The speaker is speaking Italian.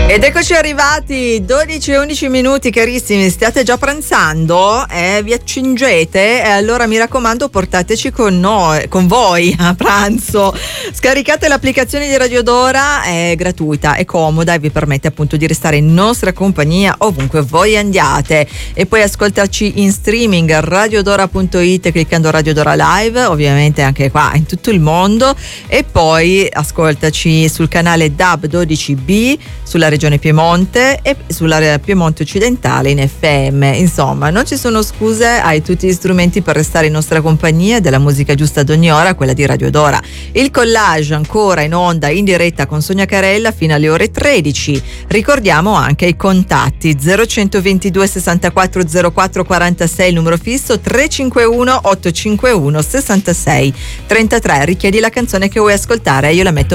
Ed eccoci arrivati, 12 e 11 minuti, carissimi. Stiate già pranzando? Vi accingete? Allora mi raccomando, portateci con voi a pranzo. Scaricate l'applicazione di Radio Dora, è gratuita, è comoda e vi permette appunto di restare in nostra compagnia ovunque voi andiate. E poi ascoltarci in streaming a radiodora.it cliccando Radio Dora Live, ovviamente anche qua in tutto il mondo. E poi ascoltaci sul canale DAB 12B sulla regione Piemonte e sulla Piemonte occidentale in FM. Insomma, non ci sono scuse, hai tutti gli strumenti per restare in nostra compagnia, della musica giusta ad ogni ora, quella di Radio Dora. Il collage ancora in onda in diretta con Sonia Carella fino alle ore 13. Ricordiamo anche i contatti: 0122 64 04 46 il numero fisso, 351 851 66 33. Richiedi la canzone che vuoi ascoltare e io la metto